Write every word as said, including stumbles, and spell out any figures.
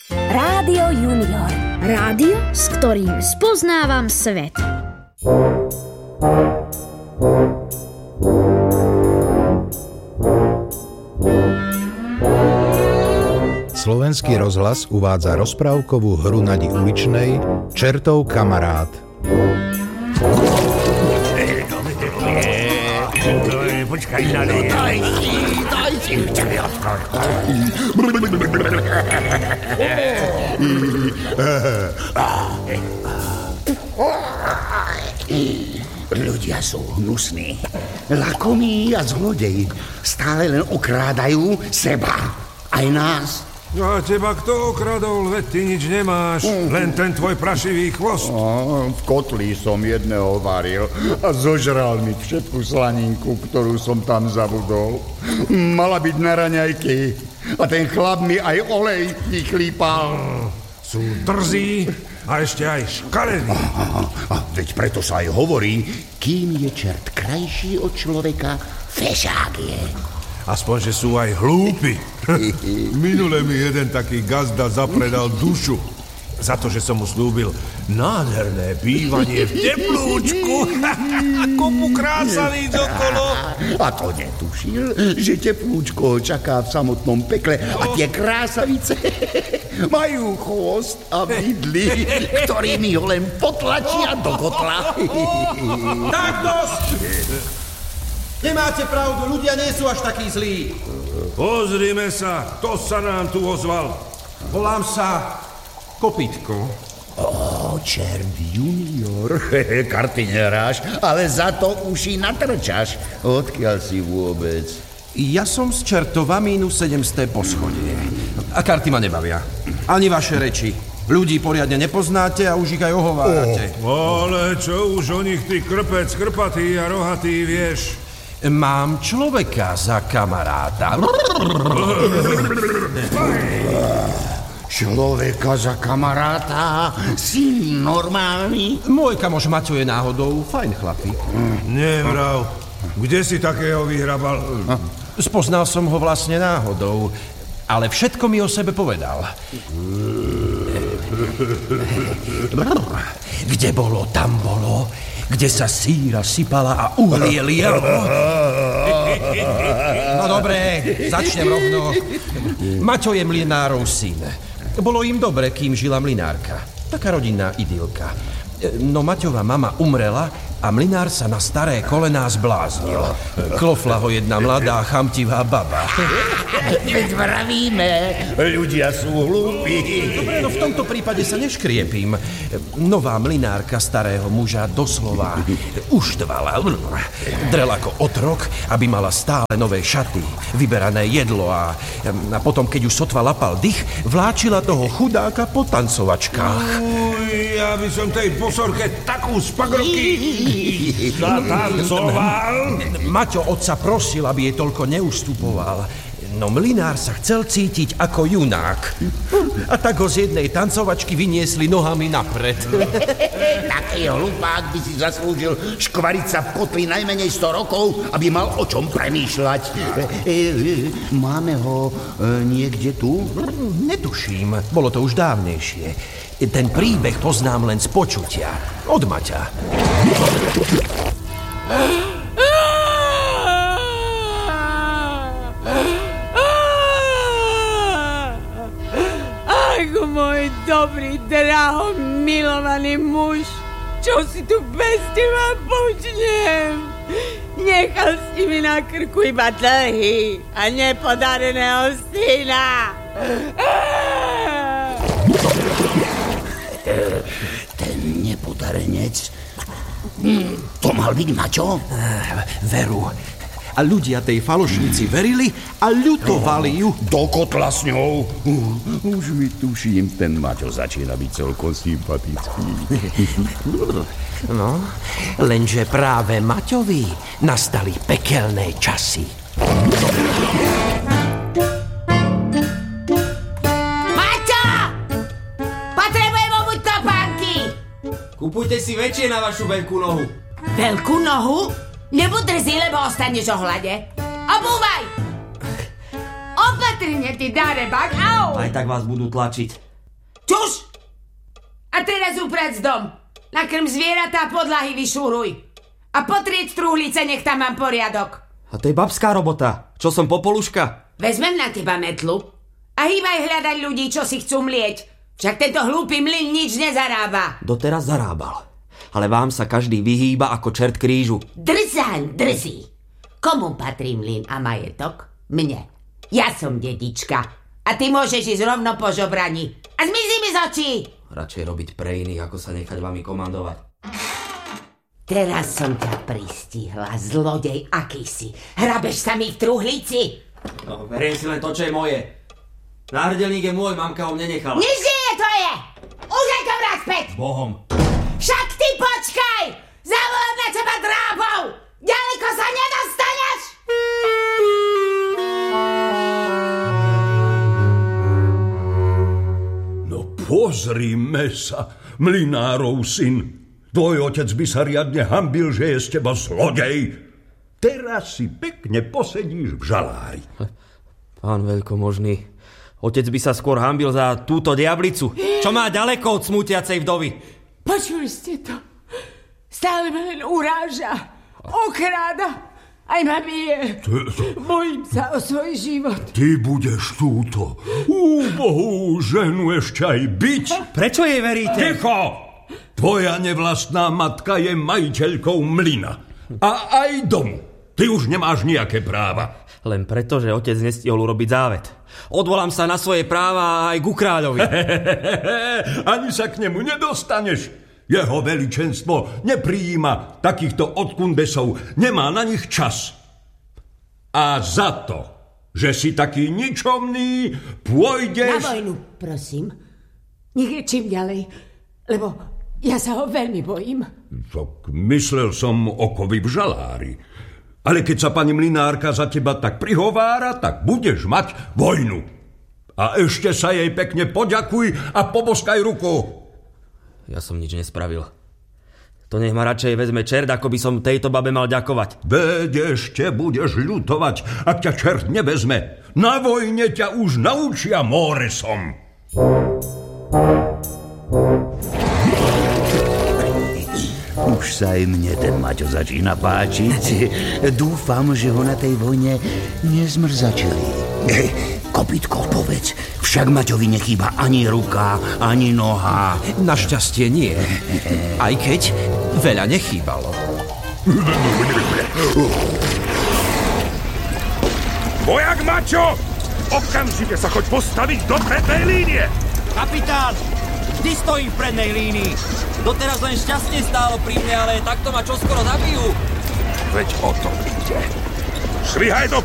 Rádio Junior. Rádio, s ktorým spoznávam svet. Slovenský rozhlas uvádza rozprávkovú hru Nadi Uličnej Čertov kamarát. Počkaj, Nadi. Daj si, daj si. Ľudia sú hnusní, lakomí a zlodeji. Stále len okrádajú seba, aj nás. A teba kto okradol? Veď ty nič nemáš, mm. len ten tvoj prašivý chvost. No, v kotli som jedného varil a zožral mi všetku slaninku, ktorú som tam zabudol. Mala byť na raňajky a ten chlap mi aj olej vychlípal. Mm. Sú drzí a ešte aj škaredí. A, a veď preto sa aj hovorí, kým je čert krajší od človeka, fešák je. Aspoň, že sú aj hlúpi. Minule mi jeden taký gazda zapredal dušu za to, že som mu slúbil nádherné bývanie v teplúčku. Kopu krásavíc okolo. A to netušil, že teplúčko ho čaká v samotnom pekle a tie krásavice majú chvost a vidly, ktorými ho len potlačia do kotla. Tak dosť! Nemáte pravdu, ľudia nie sú až takí zlí. Pozrime sa, kto sa nám tu ozval. Volám sa Kopytko. Ó, čert junior, karty nehráš, ale za to uši natrčaš. Odkiaľ si vôbec? Ja som z Čertova mínus sedemsté poschodie. A karty ma nebavia. Ani vaše reči. Ľudí poriadne nepoznáte a už ich aj ohovárate. Oh, ale čo už o nich ty krpec, krpatý a rohatý vieš? Mám človeka za kamaráta. Človeka za kamaráta? Si normálny? Môj kamoš Maťo je náhodou fajn chlapík. Nevrav. Kde si takého vyhrabal? Spoznal som ho vlastne náhodou, ale všetko mi o sebe povedal. Kde bolo, tam bolo. Kde sa síra sypala a uhlie lialo. No dobré, začnem rovno. Maťo je mlynárov syn. Bolo im dobre, kým žila mlynárka. Taká rodinná idylka. No Maťova mama umrela a mlynár sa na staré kolená zbláznil. Klofla ho jedna mladá, chamtivá baba. Veď vravíme, ľudia sú hlúpi. Dobre, no v tomto prípade sa neškriepím. Nová mlynárka starého muža doslova uštvala. Drel ako otrok, aby mala stále nové šaty, vyberané jedlo a, a potom, keď už sotva lapal dych, vláčila toho chudáka po tancovačkách. Uj, ja by som tej posorke takú špagroky zatancoval. Maťo otca prosil, aby jej toľko neustupoval. No mlynár sa chcel cítiť ako junák. A tak ho z jednej tancovačky vyniesli nohami napred. Taký hlupák by si zaslúžil škvariť sa v kotli najmenej sto rokov, aby mal o čom premýšľať. Máme ho niekde tu? Netuším, bolo to už dávnejšie. Ten príbeh poznám len z počutia. Od Maťa. Môj dobrý, draho, milovaný muž, čo si tu bez teba počnem? Nechal si mi na krku iba dlhy a nepodareného syna. Ten nepodarenec, to mal byť Maťo? Veru. A ľudia tej falošnici verili a ľutovali ju. Do kotla s ňou. Už mi tuším, ten Maťo začína byť celkom sympatický. No, lenže práve Maťovi nastali pekelné časy. Maťo! Potrebujem obuť topánky! Kupujte si väčšie na vašu veľkú nohu. Veľkú nohu? Nebuď drzý, lebo ostaneš ohlade. Obúvaj! Opatrne, ty darebak, au! Aj tak vás budú tlačiť. Čuš! A teraz uprac dom. Nakrm zvieratá, podlahy vyšúruj. A potrieť truhlice, nech tam mám poriadok. A to je babská robota. Čo som popoluška? Vezmem na teba metlu a hýbaj hľadať ľudí, čo si chcú mlieť. Však tento hlúpy mlyn nič nezarába. Doteraz zarábal. Ale vám sa každý vyhýba ako čert krížu. Drzaň, drzí. Komu patrí mlyn a majetok? Mne. Ja som dedička. A ty môžeš ísť rovno po žobrani. A zmizni mi z očí. Radšej robiť pre iných, ako sa nechať vami komandovať. Teraz som ťa pristihla, zlodej akýsi. Hrabeš sa mi v truhlici. No, verím si len to, čo je moje. Náhrdelník je môj, mamka ho mne nechala. Nič nie je tvoje. Už aj to vrát späť. Bohom. Však ty počkaj. Zavolám na teba drábov. Ďaleko sa nedostaneš. No pozrime sa, mlynárov syn. Tvoj otec by sa riadne hanbil, že je z teba zlodej. Teraz si pekne posedíš v žalári. Pán veľkomožný, otec by sa skôr hanbil za túto diablicu, čo má ďaleko od smútiacej vdovy. Počuli ste to? Stále ma len uráža, okráda, aj ma bije. Bojím sa o svoj život. Ty budeš túto úbohú ženu ešte aj byť? Prečo jej veríte? Ticho! Tvoja nevlastná matka je majiteľkou mlyna. A aj domu. Ty už nemáš nejaké práva. Len preto, že otec nestihol urobiť závet. Odvolám sa na svoje práva aj ku kráľovi. Ani sa k nemu nedostaneš. Jeho veličenstvo neprijíma takýchto odkundesov. Nemá na nich čas. A za to, že si taký ničomný, pôjdeš... Na vojnu, prosím. Nech je čím ďalej, lebo... Ja sa ho veľmi bojím. Tak myslel som okovy v žalári. Ale keď sa pani mlynárka za teba tak prihovára, tak budeš mať vojnu. A ešte sa jej pekne poďakuj a poboskaj ruku. Ja som nič nespravil. To nech ma radšej vezme čert, ako by som tejto babe mal ďakovať. Veď ešte budeš ľutovať, ak ťa čert nevezme. Na vojne ťa už naučia Móresom. Už sa aj mne ten Maťo začína páčiť. Dúfam, že ho na tej vojne nezmrzačili. Kopytko, povedz. Však Maťovi nechýba ani ruka, ani noha. Našťastie nie. Aj keď veľa nechýbalo. Vojak Maťo! Okamžite sa choď postaviť do prednej línie! Kapitán! Vždy stojím v prednej línii. Doteraz len šťastie stálo pri mne, ale takto ma čoskoro zabijú. Veď o to ide. Švihaj do